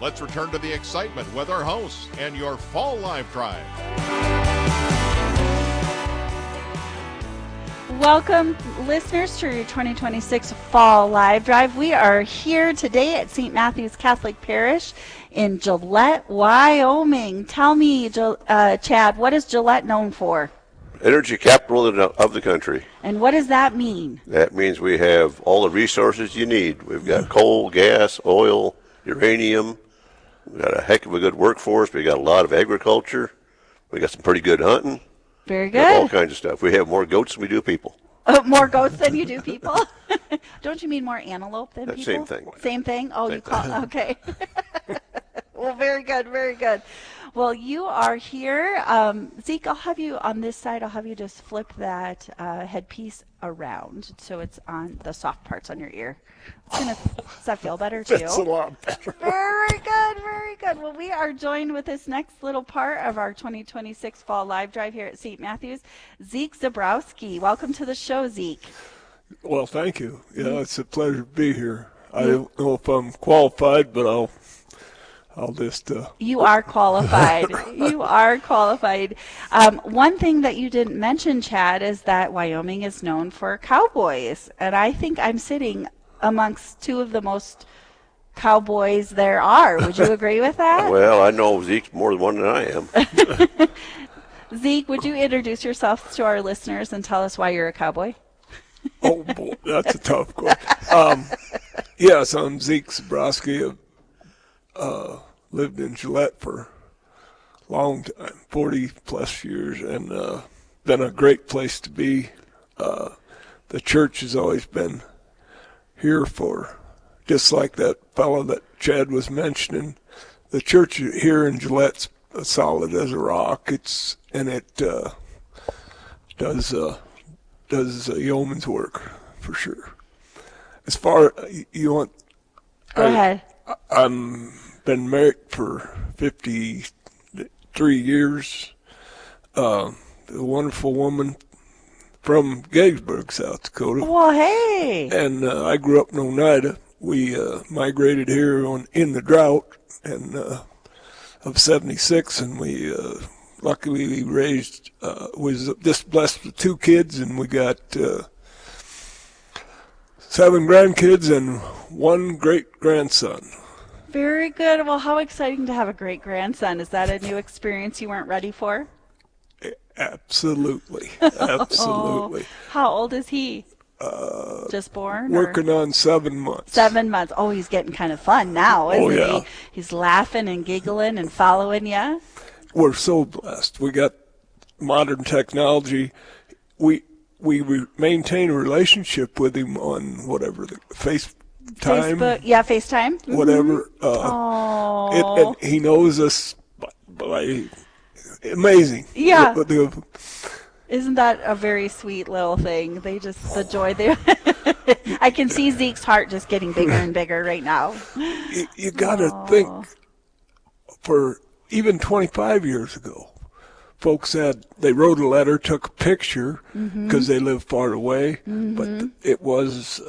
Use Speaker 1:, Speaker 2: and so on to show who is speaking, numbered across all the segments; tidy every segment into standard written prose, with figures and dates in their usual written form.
Speaker 1: let's return to the excitement with our hosts and your Fall Live Drive.
Speaker 2: Welcome, listeners, to your 2026 Fall Live Drive. We are here today at St. Matthew's Catholic Parish in Gillette, Wyoming. Tell me, Chad, what is Gillette known for?
Speaker 3: Energy capital of the country.
Speaker 2: And what does that mean?
Speaker 3: That means we have all the resources you need. We've got coal, gas, oil, uranium. We've got a heck of a good workforce. We got a lot of agriculture. We got some pretty good hunting.
Speaker 2: Very
Speaker 3: We got all
Speaker 2: good.
Speaker 3: kinds of stuff. We have more goats than we do people.
Speaker 2: More goats than you do people? Don't you mean more antelope than people?
Speaker 3: Same thing.
Speaker 2: Same thing? Oh,
Speaker 3: Same
Speaker 2: you call okay. Well, very good, very good. Well, you are here. Zeke, I'll have you on this side. I'll have you just flip that headpiece around so it's on the soft parts on your ear. Does that feel better too?
Speaker 4: That's a lot better.
Speaker 2: Very good, very good. Well, we are joined with this next little part of our 2026 Fall Live Drive here at St. Matthew's, Zeke Zabrowski. Welcome to the show, Zeke.
Speaker 4: Well, thank you. Yeah, it's a pleasure to be here. I don't know if I'm qualified, but I'll just...
Speaker 2: You are qualified. You are qualified. One thing that you didn't mention, Chad, is that Wyoming is known for cowboys. And I think I'm sitting amongst two of the most cowboys there are. Would you agree with that?
Speaker 3: Well, I know Zeke's more than one than I am.
Speaker 2: Zeke, would you introduce yourself to our listeners and tell us why you're a cowboy?
Speaker 4: Oh, boy, that's a tough question. Yes, I'm Zeke Zabrowski. Lived in Gillette for a long time, 40-plus years, and been a great place to be. The church has always been here for, just like that fellow that Chad was mentioning, the church here in Gillette's solid as a rock. It does yeoman's work for sure. As far you want,
Speaker 2: Go ahead.
Speaker 4: I'm been married for 53 years. A wonderful woman from Gettysburg, South Dakota.
Speaker 2: Well, hey.
Speaker 4: And I grew up in Oneida. We migrated here in the drought and of 76, and we luckily raised, was just blessed with 2 kids, and we got 7 grandkids and 1 great-grandson.
Speaker 2: Very good. Well, how exciting to have a great-grandson. Is that a new experience you weren't ready for?
Speaker 4: Absolutely. Absolutely.
Speaker 2: How old is he? Just born?
Speaker 4: Working on 7 months.
Speaker 2: 7 months. Oh, he's getting kind of fun now, isn't
Speaker 4: yeah.
Speaker 2: he? He's laughing and giggling and following you.
Speaker 4: We're so blessed. We got modern technology. We maintain a relationship with him on whatever, the FaceTime.
Speaker 2: Facebook, yeah, FaceTime.
Speaker 4: Whatever. And he knows us by amazing.
Speaker 2: Yeah. Isn't that a very sweet little thing? The joy they I can see Zeke's heart just getting bigger and bigger right now.
Speaker 4: You got to think, for even 25 years ago, folks said they wrote a letter, took a picture because they live far away, but it was,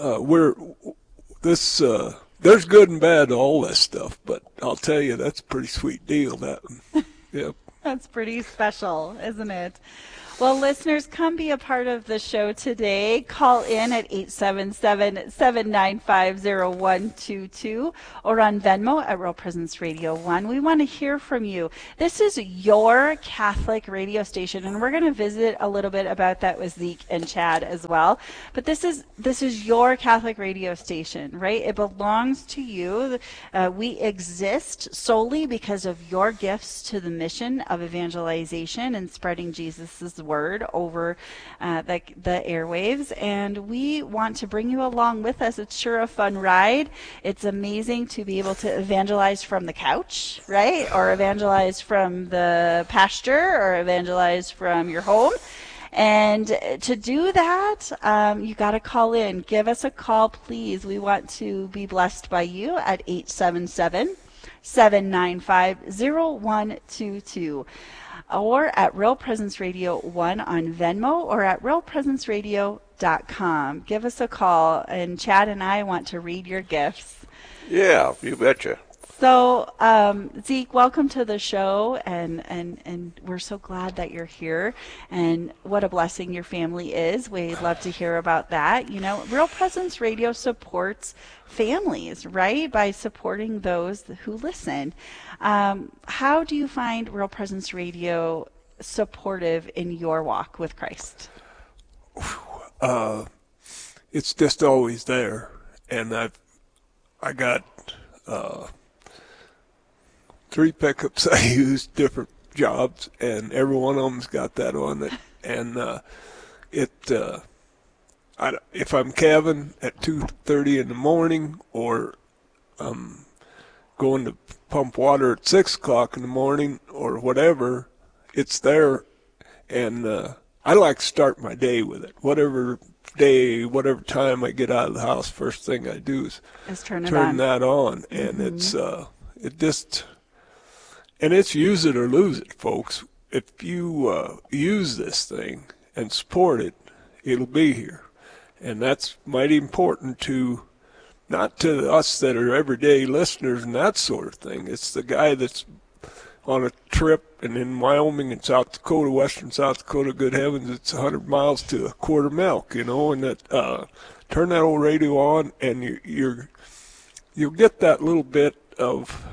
Speaker 4: there's good and bad to all this stuff, but I'll tell you, that's a pretty sweet deal, that one. Yep.
Speaker 2: That's pretty special, isn't it? Well, listeners, come be a part of the show today. Call in at 877-795-0122 or on Venmo at Real Presence Radio 1. We want to hear from you. This is your Catholic radio station, and we're going to visit a little bit about that with Zeke and Chad as well. But this is your Catholic radio station, right? It belongs to you. We exist solely because of your gifts to the mission of evangelization and spreading Jesus' word over the airwaves, and we want to bring you along with us. It's sure a fun ride. It's amazing to be able to evangelize from the couch, right? Or evangelize from the pasture, or evangelize from your home. And to do that, you got to call in. Give us a call, please. We want to be blessed by you at 877-795-0122. Or at Real Presence Radio 1 on Venmo, or at realpresenceradio.com. Give us a call, and Chad and I want to read your gifts.
Speaker 3: Yeah, you betcha.
Speaker 2: So, Zeke, welcome to the show, and we're so glad that you're here, and what a blessing your family is. We'd love to hear about that. You know, Real Presence Radio supports families, right, by supporting those who listen. How do you find Real Presence Radio supportive in your walk with Christ?
Speaker 4: It's just always there, and I got 3 pickups I use, different jobs, and every one of them's got that on it. And if I'm calving at 2:30 in the morning, or going to pump water at 6 o'clock in the morning, or whatever, it's there. And I like to start my day with it. Whatever time I get out of the house, first thing I do is turn that on. And it's use it or lose it, folks. If you use this thing and support it, it'll be here. And that's mighty important to, not to us that are everyday listeners and that sort of thing. It's the guy that's on a trip and in Wyoming and South Dakota, western South Dakota, good heavens, it's 100 miles to a quart of milk, you know, and that turn that old radio on, and you'll get that little bit of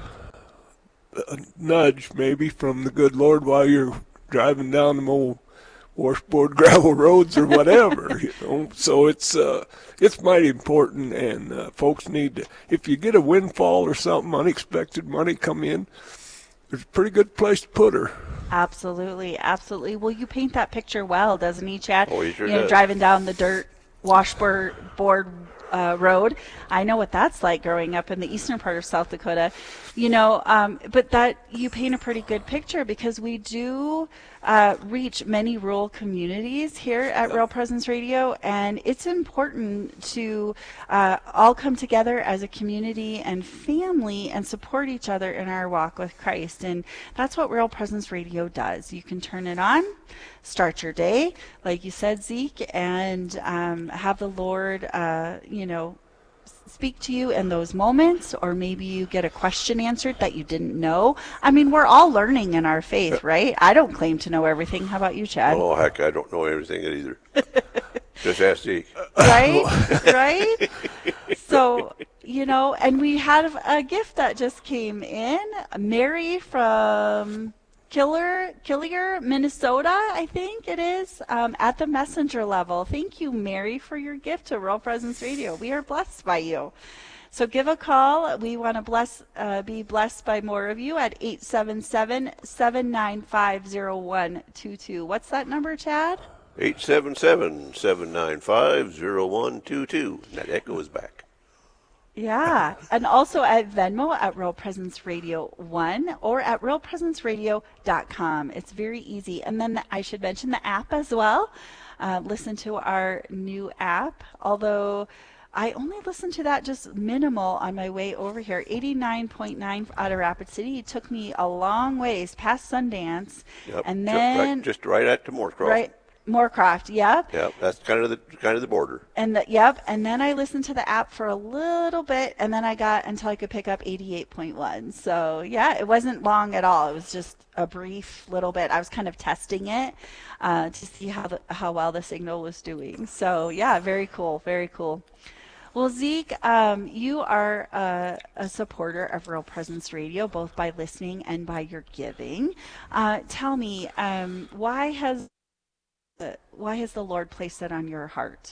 Speaker 4: a nudge maybe from the good Lord while you're driving down them old washboard gravel roads or whatever, you know. So it's mighty important, and folks need to, if you get a windfall or something, unexpected money come in, there's a pretty good place to put her.
Speaker 2: Absolutely, absolutely. Well, you paint that picture well, doesn't he, Chad?
Speaker 3: Oh, he sure
Speaker 2: you know,
Speaker 3: does.
Speaker 2: Driving down the dirt washboard road. I know what that's like growing up in the eastern part of South Dakota. You know, but that you paint a pretty good picture, because we do reach many rural communities here at Real Presence Radio, and it's important to all come together as a community and family and support each other in our walk with Christ. And that's what Real Presence Radio does. You can turn it on, start your day, like you said, Zeke, and have the Lord, you know, speak to you in those moments, or maybe you get a question answered that you didn't know. I mean, we're all learning in our faith, right? I don't claim to know everything. How about you, Chad?
Speaker 3: Oh, heck, I don't know everything either. Just ask Zeke.
Speaker 2: Right? Right? So, you know, and we have a gift that just came in. Mary from Killier, Minnesota, I think it is, at the messenger level. Thank you, Mary, for your gift to Real Presence Radio. We are blessed by you. So give a call. We want to be blessed by more of you at 877-795-0122. What's that number, Chad?
Speaker 3: 877-795-0122. That echo is back.
Speaker 2: Yeah, and also at Venmo at Real Presence Radio 1 or at realpresenceradio.com. It's very easy. And then I should mention the app as well. Listen to our new app, although I only listened to that just minimal on my way over here. 89.9 out of Rapid City. It took me a long ways past Sundance.
Speaker 3: Yep.
Speaker 2: And then
Speaker 3: just right at the Moorcroft.
Speaker 2: Right. Moorcroft, yep.
Speaker 3: Yep, that's kind of the border.
Speaker 2: And and then I listened to the app for a little bit, and then I got until I could pick up 88.1. So yeah, it wasn't long at all. It was just a brief little bit. I was kind of testing it to see how well the signal was doing. So yeah, very cool, very cool. Well, Zeke, you are a supporter of Real Presence Radio, both by listening and by your giving. Tell me, why has the Lord placed that on your heart?